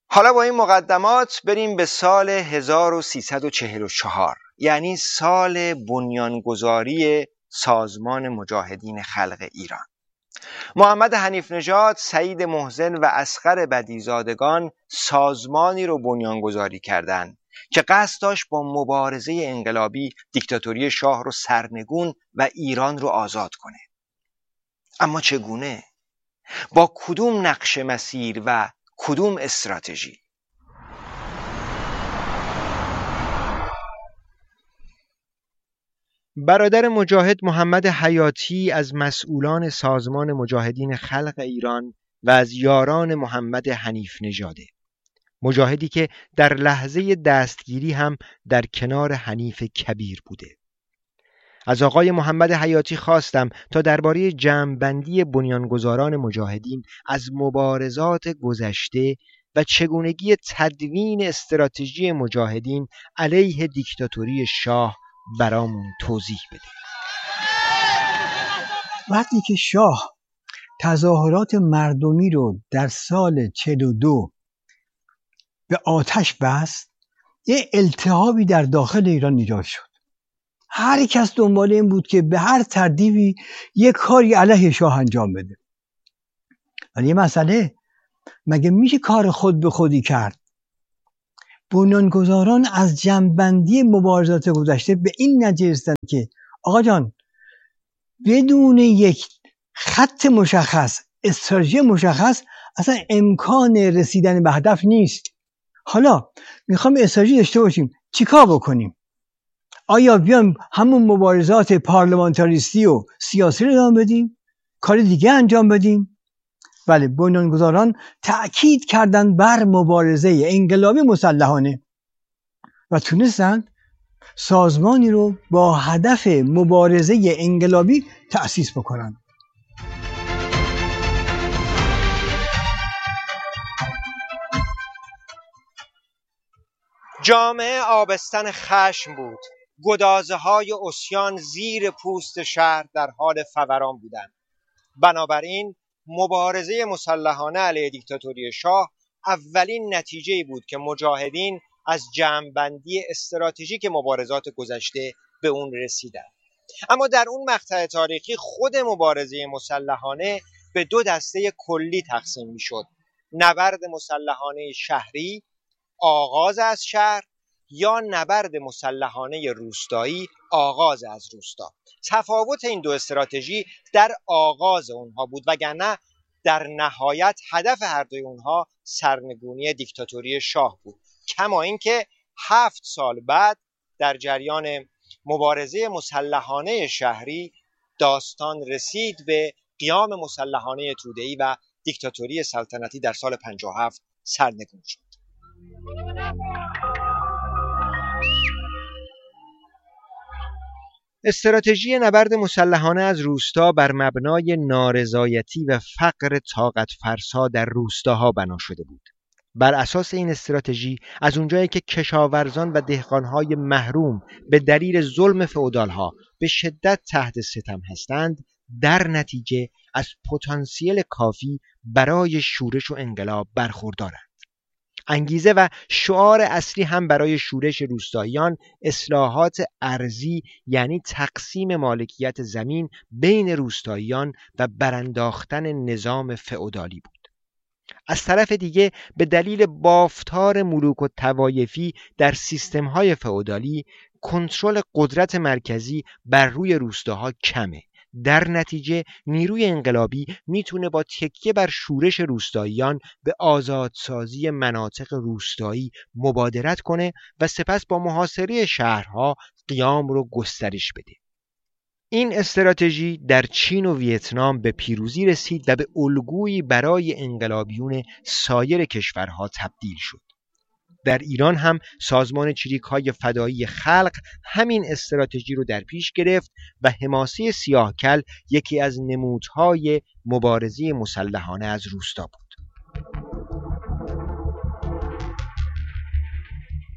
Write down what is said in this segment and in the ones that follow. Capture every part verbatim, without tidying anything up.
حالا با این مقدمات بریم به سال هزار و سیصد و چهل و چهار، یعنی سال بنیانگذاری سازمان مجاهدین خلق ایران. محمد حنیف نژاد، سعید محسن و اصغر بدیزادگان سازمانی رو بنیانگذاری کردند که قصد داشت با مبارزه انقلابی دیکتاتوری شاه رو سرنگون و ایران رو آزاد کنه. اما چگونه؟ با کدوم نقش مسیر و کدوم استراتژی؟ برادر مجاهد محمد حیاتی از مسئولان سازمان مجاهدین خلق ایران و از یاران محمد حنیف نژاده، مجاهدی که در لحظه دستگیری هم در کنار حنیف کبیر بوده. از آقای محمد حیاتی خواستم تا درباره جمع‌بندی بنیانگذاران مجاهدین از مبارزات گذشته و چگونگی تدوین استراتژی مجاهدین علیه دیکتاتوری شاه برامون توضیح بده. وقتی که شاه تظاهرات مردمی رو در سال چهل و دو به آتش بست، یه التهابی در داخل ایران ایجاد شد. هر کس دنبال این بود که به هر ترتیبی یک کاری علیه شاه انجام بده. ولی یه مسئله، مگه میشه کار خود به خودی کرد؟ بنیانگذاران از جمع‌بندی مبارزات گذشته به این نتیجه رسیدند که آقا جان، بدون یک خط مشخص، استراتژی مشخص، اصلا امکان رسیدن به هدف نیست. حالا میخوام استراتژی داشته باشیم، چیکار بکنیم؟ آیا بیایم همون مبارزات پارلمانتاریستی و سیاسی رو ادامه بدیم؟ کار دیگه انجام بدیم؟ بله، بنیانگذاران تأکید کردند بر مبارزه انقلابی مسلحانه و تونستند سازمانی رو با هدف مبارزه انقلابی تأسیس بکنند. جامعه آبستن خشم بود. گدازه های عصیان زیر پوست شهر در حال فوران بودند. بنابراین مبارزه مسلحانه علیه دیکتاتوری شاه اولین نتیجه‌ای بود که مجاهدین از جمع‌بندی استراتژیک مبارزات گذشته به اون رسیدند. اما در اون مقطع تاریخی خود مبارزه مسلحانه به دو دسته کلی تقسیم می‌شد: نبرد مسلحانه شهری، آغاز از شهر، یا نبرد مسلحانه روستایی، آغاز از روستا. تفاوت این دو استراتژی در آغاز اونها بود، وگرنه در نهایت هدف هر دوی اونها سرنگونی دیکتاتوری شاه بود. کما اینکه هفت سال بعد در جریان مبارزه مسلحانه شهری داستان رسید به قیام مسلحانه توده‌ای و دیکتاتوری سلطنتی در سال پنجاه و هفت سرنگون شد. استراتژی نبرد مسلحانه از روستا بر مبنای نارضایتی و فقر طاقت فرسا در روستاها بنا شده بود. بر اساس این استراتژی از اونجایی که کشاورزان و دهقانهای محروم به دلیل ظلم فئودالها به شدت تحت ستم هستند، در نتیجه از پتانسیل کافی برای شورش و انقلاب برخوردارند. انگیزه و شعار اصلی هم برای شورش روستاییان اصلاحات ارضی، یعنی تقسیم مالکیت زمین بین روستاییان و برانداختن نظام فئودالی بود. از طرف دیگه به دلیل بافتار ملوک و طوایفی در سیستم‌های فئودالی، کنترل قدرت مرکزی بر روی روستاها کمه. در نتیجه نیروی انقلابی میتونه با تکیه بر شورش روستاییان به آزادسازی مناطق روستایی مبادرت کنه و سپس با محاصره شهرها قیام رو گسترش بده. این استراتژی در چین و ویتنام به پیروزی رسید و به الگویی برای انقلابیون سایر کشورها تبدیل شد. در ایران هم سازمان چریک‌های فدایی خلق همین استراتژی رو در پیش گرفت و حماسه سیاهکل یکی از نمودهای مبارزه مسلحانه از روستا بود.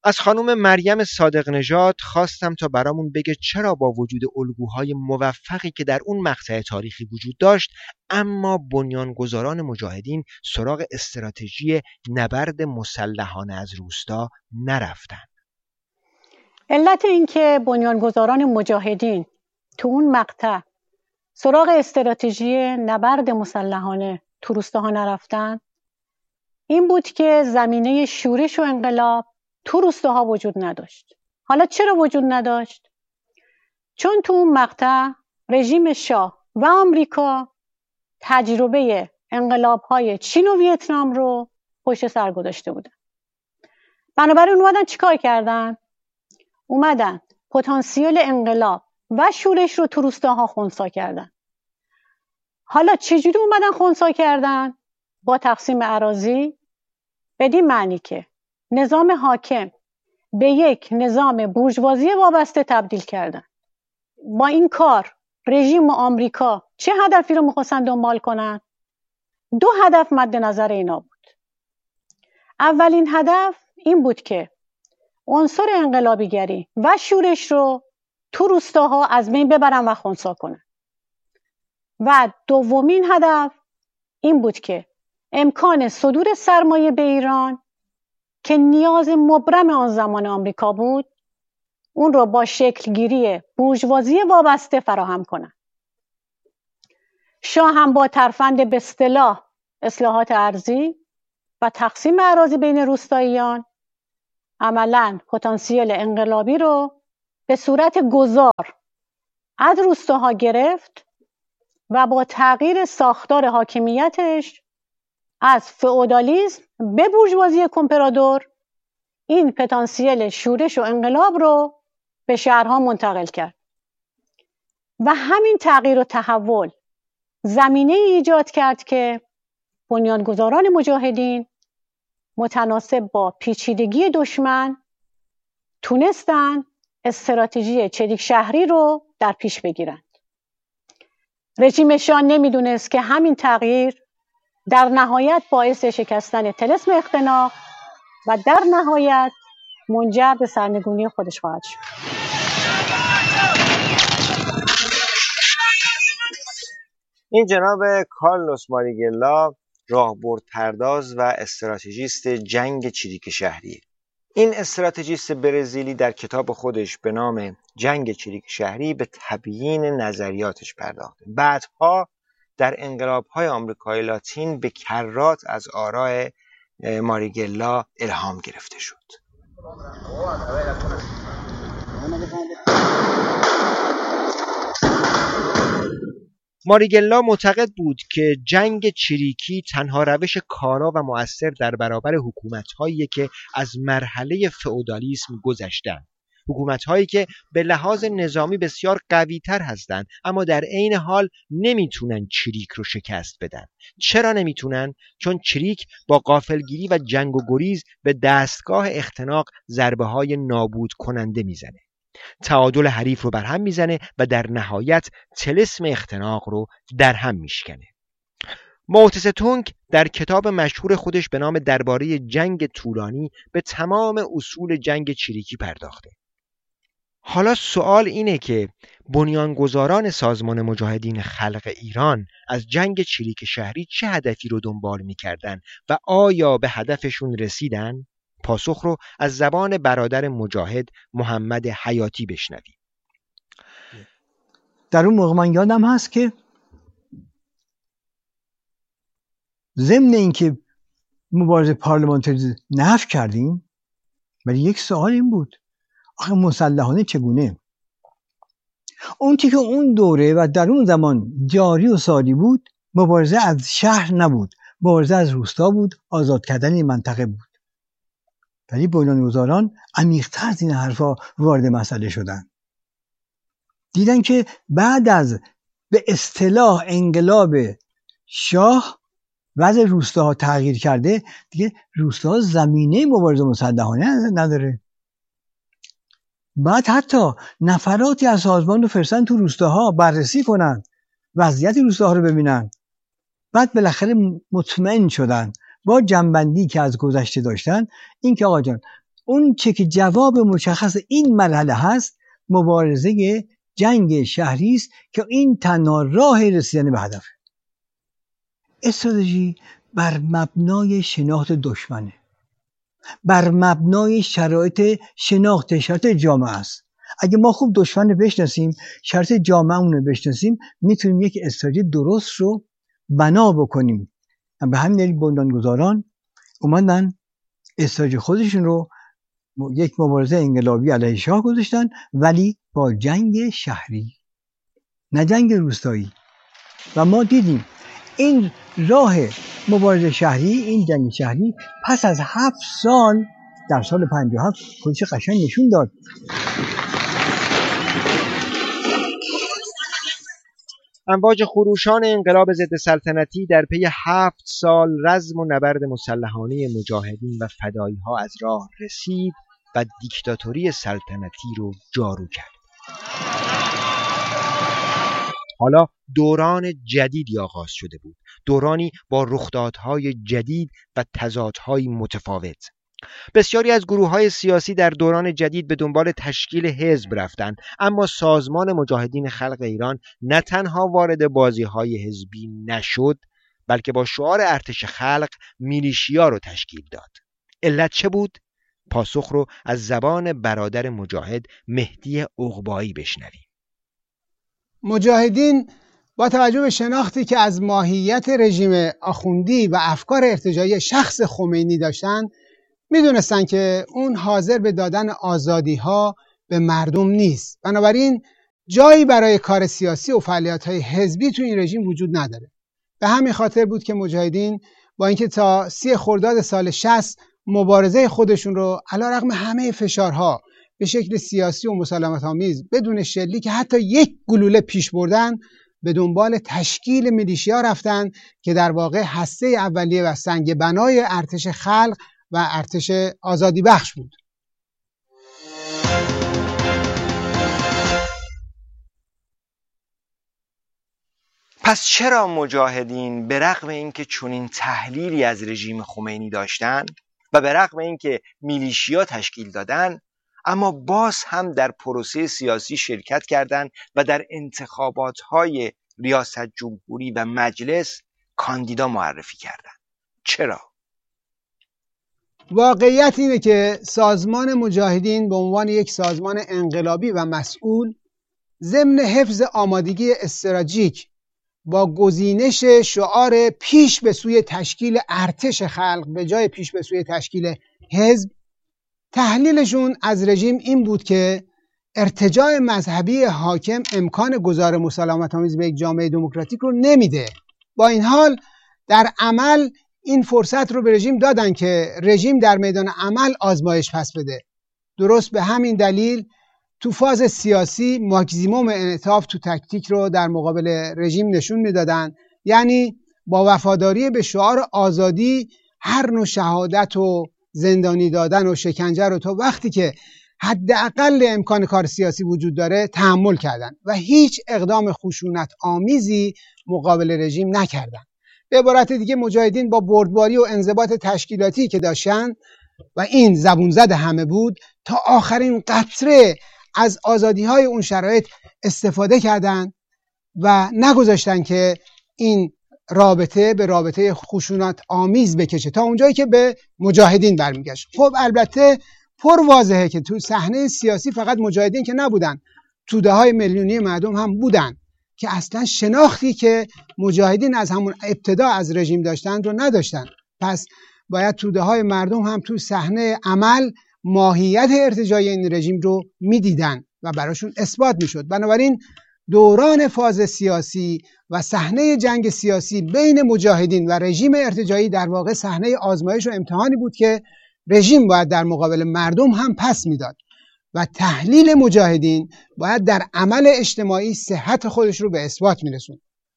از خانم مریم صادق نژاد خواستم تا برامون بگه چرا با وجود الگوهای موفقی که در اون مقطع تاریخی وجود داشت، اما بنیانگذاران مجاهدین سراغ استراتژی نبرد مسلحانه از روستا نرفتن. علت این که بنیانگذاران مجاهدین تو اون مقطع سراغ استراتژی نبرد مسلحانه تو روستاها نرفتن این بود که زمینه شورش و انقلاب تو روستاها وجود نداشت. حالا چرا وجود نداشت؟ چون تو اون مقطع رژیم شاه و آمریکا تجربه انقلاب‌های چین و ویتنام رو پشت سر گذاشته بودن. بنابراین اومدن چیکار کردن؟ اومدن پتانسیل انقلاب و شورش رو تو روستاها خنثی کردن. حالا چجوری اومدن خنثی کردن؟ با تقسیم اراضی، بدین معنی که نظام حاکم به یک نظام بورژوازی وابسته تبدیل کردن. با این کار رژیم آمریکا چه هدفی رو می‌خواستن دنبال کنن؟ دو هدف مد نظر اینا بود. اولین هدف این بود که عنصر انقلابیگری و شورش رو تو روستاها از بین ببرن و خنثی کنن. و دومین هدف این بود که امکان صدور سرمایه به ایران که نیاز مبرم آن زمان آمریکا بود، اون رو با شکلگیری بورژوازی وابسته فراهم کنن. شاه هم با ترفند به اصطلاح اصلاحات ارضی و تقسیم اراضی بین روستاییان عملاً پتانسیل انقلابی رو به صورت گذار از روستاها گرفت و با تغییر ساختار حاکمیتش از فئودالیسم به بورژوازی کمپرادور این پتانسیل شورش و انقلاب رو به شهرها منتقل کرد. و همین تغییر و تحول زمینه ایجاد کرد که بنیانگذاران مجاهدین متناسب با پیچیدگی دشمن تونستن استراتژی چریک شهری رو در پیش بگیرند. رژیم شاه نمیدونست که همین تغییر در نهایت باعث شکستن طلسم اختناق و در نهایت منجر به سرنگونی خودش خواهد شد. این جناب کارلوس ماریگلا راهبرد پرداز و استراتژیست جنگ چریک شهری. این استراتژیست برزیلی در کتاب خودش به نام جنگ چریک شهری به تبیین نظریاتش پرداخته. بعدها در انقلاب‌های آمریکای لاتین به کرات از آراء ماریگلا الهام گرفته شد. ماریگلا معتقد بود که جنگ چریکی تنها روش کارا و مؤثر در برابر حکومت‌هایی که از مرحله فئودالیسم گذشتند، حکومت‌هایی که به لحاظ نظامی بسیار قوی‌تر هستند اما در عین حال نمیتونن چریک رو شکست بدن. چرا نمیتونن؟ چون چریک با غافلگیری و جنگ و گریز به دستگاه اختناق ضربه‌های نابود کننده میزنه، تعادل حریف رو برهم میزنه و در نهایت طلسم اختناق رو در هم میشکنه. مائو تسه تونگ در کتاب مشهور خودش به نام درباره جنگ طولانی به تمام اصول جنگ چریکی پرداخته. حالا سوال اینه که بنیانگذاران سازمان مجاهدین خلق ایران از جنگ چریک شهری چه هدفی رو دنبال میکردن و آیا به هدفشون رسیدن؟ پاسخ رو از زبان برادر مجاهد محمد حیاتی بشنویم. در اون موقع من یادم هست که ضمن اینکه مبارزه پارلمانتری نفی کردیم، ولی یک سوال این بود آخه مسلحانه چگونه؟ اون چی که اون دوره و در اون زمان جاری و ساری بود مبارزه از شهر نبود، مبارزه از روستا بود، آزاد کردن این منطقه بود. ولی بنیانگذاران عمیق‌تر از این حرفا وارد مسئله شدن. دیدن که بعد از به اصطلاح انقلاب شاه وضع روستاها تغییر کرده، دیگه روستاها زمینه مبارزه مسلحانه نداره. بعد حتی نفراتی از سازمان رو فرستن تو روستاها بررسی کنن، وضعیت روستاها رو ببینن. بعد بالاخره مطمئن شدن با جنبندی که از گذشته داشتن این که آقا جان اون چه که جواب مشخص این مرحله هست مبارزه جنگ شهری است که این تنها راه رسیدن به هدف. استراتژی بر مبنای شناخت دشمنه، بر مبنای شرایط شناخت شرایط جامعه است. اگه ما خوب دشمن رو بشناسیم، شرایط جامعه‌مون رو بشناسیم، میتونیم یک استراتژی درست رو بنا بکنیم. به همین دلیل بنیانگذاران اومدن استراتژی خودشون رو یک مبارزه انقلابی علیه شاه گذاشتن، ولی با جنگ شهری، نه جنگ روستایی. و ما دیدیم این راه مبارزه شهری، این جنگ شهری پس از هفت سال در سال پنجاه و هفت خودش قشنگ نشون داد. امواج خروشان انقلاب ضد سلطنتی در پی هفت سال رزم و نبرد مسلحانه مجاهدین و فدایی‌ها از راه رسید و دیکتاتوری سلطنتی رو جارو کرد. حالا دوران جدیدی آغاز شده بود، دورانی با رخدادهای جدید و تضادهای متفاوت. بسیاری از گروه‌های سیاسی در دوران جدید به دنبال تشکیل حزب رفتند، اما سازمان مجاهدین خلق ایران نه تنها وارد بازی‌های حزبی نشد، بلکه با شعار ارتش خلق میلیشیا رو تشکیل داد. علت چه بود؟ پاسخ رو از زبان برادر مجاهد مهدی عقبایی بشنویم. مجاهدین با توجه به شناختی که از ماهیت رژیم آخوندی و افکار ارتجاعی شخص خمینی داشتن، میدونستن که اون حاضر به دادن آزادی ها به مردم نیست. بنابراین جایی برای کار سیاسی و فعالیت های حزبی تو این رژیم وجود نداره. به همین خاطر بود که مجاهدین با اینکه تا سی خرداد سال شصت مبارزه خودشون رو علیرغم همه فشارها به شکل سیاسی و مسالمت آمیز بدون شلیک که حتی یک گلوله پیش بردن، به دنبال تشکیل میلیشیا رفتن که در واقع هسته اولیه و سنگ بنای ارتش خلق و ارتش آزادی بخش بود. پس چرا مجاهدین به رغم اینکه چنین تحلیلی از رژیم خمینی داشتن و به رغم اینکه میلیشیا تشکیل دادن، اما باز هم در پروسه سیاسی شرکت کردند و در انتخابات‌های ریاست جمهوری و مجلس کاندیدا معرفی کردند؟ چرا؟ واقعیت اینه که سازمان مجاهدین به عنوان یک سازمان انقلابی و مسئول ضمن حفظ آمادگی استراتژیک با گزینش شعار پیش به سوی تشکیل ارتش خلق به جای پیش به سوی تشکیل حزب، تحلیلشون از رژیم این بود که ارتجاع مذهبی حاکم امکان گذار مسالمت آمیز به یک جامعه دموکراتیک رو نمیده. با این حال در عمل این فرصت رو به رژیم دادن که رژیم در میدان عمل آزمایش پس بده. درست به همین دلیل تو فاز سیاسی ماکسیموم انعطاف تو تکتیک رو در مقابل رژیم نشون میدادن، یعنی با وفاداری به شعار آزادی هر نوع شهادت و زندانی دادن و شکنجه رو تا وقتی که حداقل امکان کار سیاسی وجود داره تحمل کردن و هیچ اقدام خشونت آمیزی مقابل رژیم نکردن. به عبارت دیگه مجاهدین با بردباری و انضباط تشکیلاتی که داشتن و این زبون زد همه بود، تا آخرین قطره از آزادی های اون شرایط استفاده کردن و نگذاشتن که این رابطه به رابطه خشونت آمیز بکشه تا اونجایی که به مجاهدین برمیگشت. خب البته پر واضحه که تو صحنه سیاسی فقط مجاهدین که نبودن، توده های میلیونی مردم هم بودن که اصلا شناختی که مجاهدین از همون ابتدا از رژیم داشتن رو نداشتن. پس باید توده های مردم هم تو صحنه عمل ماهیت ارتجاعی این رژیم رو میدیدن و براشون اثبات میشد. بنابراین دوران فاز سیاسی و صحنه جنگ سیاسی بین مجاهدین و رژیم ارتجاعی در واقع صحنه آزمایش و امتحانی بود که رژیم باید در مقابل مردم هم پس میداد و تحلیل مجاهدین باید در عمل اجتماعی صحت خودش رو به اثبات میرسون.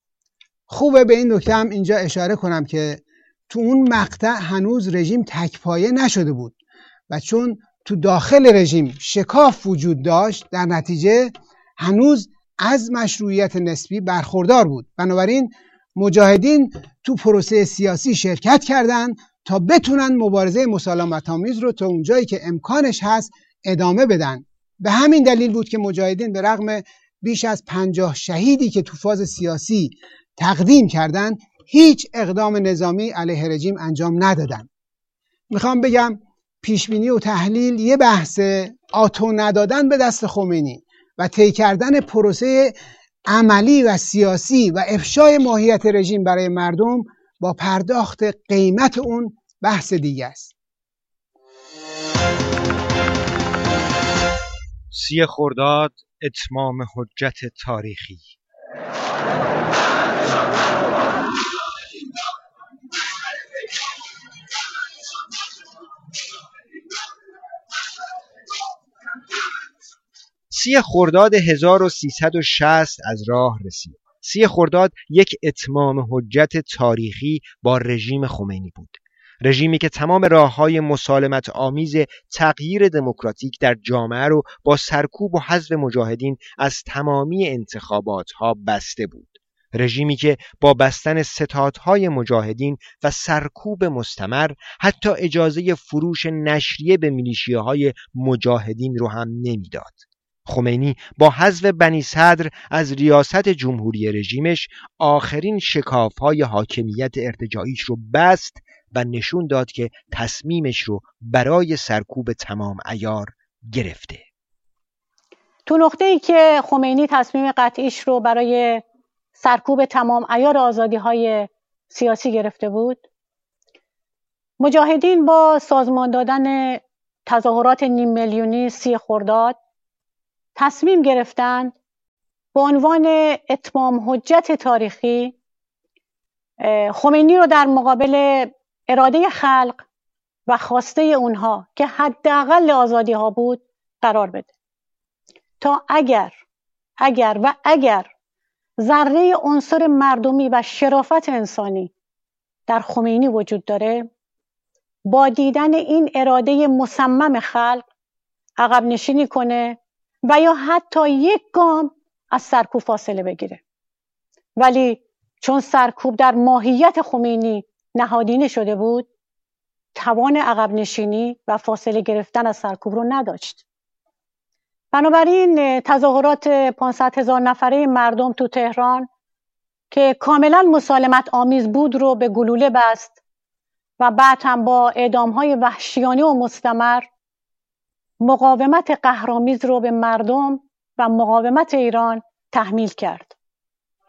خوبه به این نکته هم اینجا اشاره کنم که تو اون مقطع هنوز رژیم تکپایه نشده بود و چون تو داخل رژیم شکاف وجود داشت، در نتیجه هنوز از مشروعیت نسبی برخوردار بود. بنابراین مجاهدین تو پروسه سیاسی شرکت کردند تا بتونن مبارزه مسالمت آمیز رو تا اونجایی که امکانش هست ادامه بدن. به همین دلیل بود که مجاهدین به رغم بیش از پنجاه شهیدی که تو فاز سیاسی تقدیم کردن هیچ اقدام نظامی علیه رژیم انجام ندادن. میخوام بگم پیشبینی و تحلیل یه بحثه، آتو ندادن به دست خمینی و طی کردن پروسه عملی و سیاسی و افشای ماهیت رژیم برای مردم با پرداخت قیمت اون بحث دیگه است. سی خرداد اتمام حجت تاریخی. سی خرداد هزار و سیصد و شصت از راه رسید. سی خرداد یک اتمام حجت تاریخی با رژیم خمینی بود. رژیمی که تمام راه‌های مسالمت آمیز تغییر دموکراتیک در جامعه رو با سرکوب و حذف مجاهدین از تمامی انتخابات‌ها بسته بود. رژیمی که با بستن ستادهای مجاهدین و سرکوب مستمر حتی اجازه فروش نشریه به میلیشیاهای مجاهدین رو هم نمیداد. خمینی با حذف بنی صدر از ریاست جمهوری رژیمش آخرین شکاف‌های حاکمیت ارتجاعیش رو بست و نشون داد که تصمیمش رو برای سرکوب تمام عیار گرفته. تو نقطه‌ای که خمینی تصمیم قطعیش رو برای سرکوب تمام عیار آزادی‌های سیاسی گرفته بود، مجاهدین با سازمان دادن تظاهرات نیم میلیونی سی خرداد تصمیم گرفتند به عنوان اتمام حجت تاریخی خمینی رو در مقابل اراده خلق و خواسته اونها که حداقل آزادی ها بود قرار بده، تا اگر اگر و اگر ذره عنصر مردمی و شرافت انسانی در خمینی وجود داره، با دیدن این اراده مصمم خلق عقب نشینی کنه و یا حتی یک گام از سرکوب فاصله بگیره. ولی چون سرکوب در ماهیت خمینی نهادینه شده بود، توان عقب نشینی و فاصله گرفتن از سرکوب رو نداشت. بنابراین تظاهرات پانصد هزار نفره مردم تو تهران که کاملا مسالمت آمیز بود رو به گلوله بست و بعد هم با اعدام‌های وحشیانه و مستمر مقاومت قهرآمیز رو به مردم و مقاومت ایران تحمیل کرد.